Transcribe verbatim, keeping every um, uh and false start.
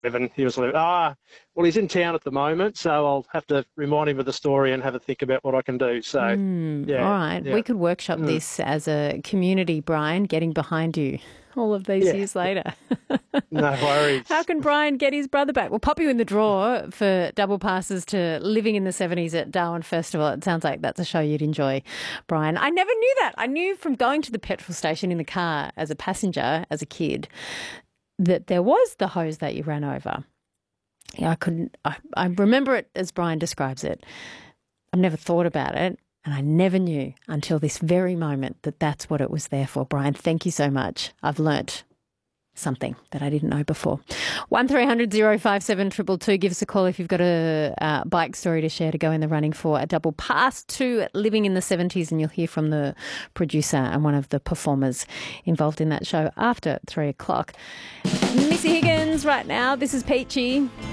And he was like, ah, well, he's in town at the moment, so I'll have to remind him of the story and have a think about what I can do. So, Mm, all yeah, right. yeah, We could workshop mm, this as a community, Brian, getting behind you all of these yeah, years later. no How worries. can Brian get his brother back? We'll pop you in the draw for double passes to Living in the seventies at Darwin Festival. It sounds like that's a show you'd enjoy, Brian. I never knew that. I knew from going to the petrol station in the car as a passenger, as a kid, that there was the hose that you ran over. Yeah, I couldn't, I, I remember it as Brian describes it. I've never thought about it, and I never knew until this very moment that that's what it was there for. Brian, thank you so much. I've learnt something that I didn't know before. one three hundred oh five seven two two two. Give us a call if you've got a uh, bike story to share to go in the running for a double pass to Living in the seventies, and you'll hear from the producer and one of the performers involved in that show after three o'clock. Missy Higgins right now. This is Peachy.